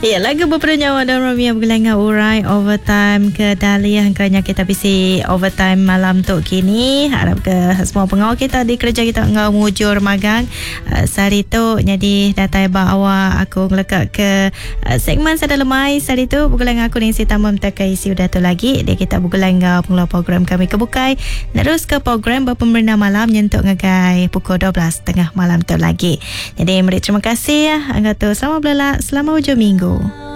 Ya, lagu berpernyawa dan Romeo bergelengah urai overtime ke Dahlia kerana kita bisi overtime malam tu kini. Harap ke semua pengawal kita di kerja kita ngau mujur magang sehari tu. Jadi datai bawa aku ngelekat ke segmen Sada Lemai sehari tu. Bergelengah aku ni si tamam terkai isi udah tu lagi. Dia kita bergelengah pengeluar program kami kebukai. Terus ke program berpemberina malam nyentuk ngegai pukul 12.30 malam tu lagi. Jadi mari terima kasih ya. Angkat tu selamat belak, selamat hujung minggu.